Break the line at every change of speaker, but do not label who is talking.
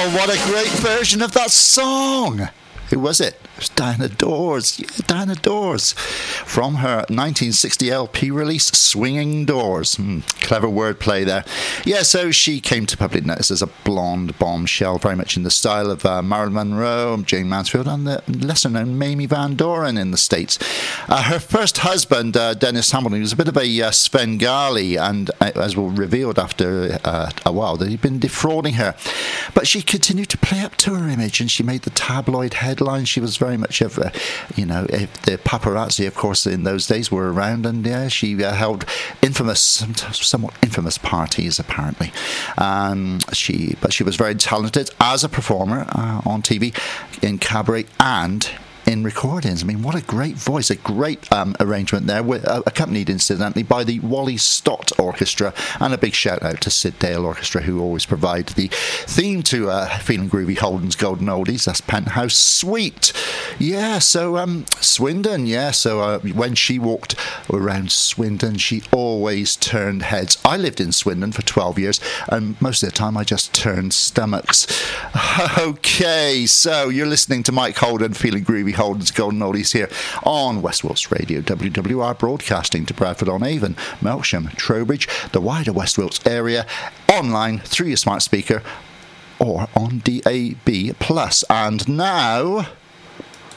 Oh, what a great version of that song. Who was it? It was Diana Dors. Yeah, Diana Dors. From her 1960 LP release, Swinging Doors. Clever wordplay there. Yeah, so she came to public notice as a blonde bombshell, very much in the style of Marilyn Monroe, Jane Mansfield, and the lesser-known Mamie Van Doren in the States. Her first husband, Dennis Hamilton, was a bit of a Svengali, and as was revealed after a while, that he'd been defrauding her. But she continued to play up to her image, and she made the tabloid headlines. She was very much of, the paparazzi, of course, in those days were around, and yeah, she held somewhat infamous parties, apparently. But she was very talented as a performer on TV, in cabaret, and in recordings. I mean, what a great voice, a great arrangement there, accompanied incidentally by the Wally Stott Orchestra, and a big shout out to Sid Dale Orchestra, who always provide the theme to Feeling Groovy Holden's Golden Oldies. That's Penthouse Suite. Yeah, so Swindon, yeah, so when she walked around Swindon, she always turned heads. I lived in Swindon for 12 years, and most of the time I just turned stomachs. Okay, so you're listening to Mike Holden, Feeling Groovy Holden's Golden Oldies, here on West Wilts Radio, WWR, broadcasting to Bradford-on-Avon, Melksham, Trowbridge, the wider West Wilts area, online through your smart speaker or on DAB+. And now,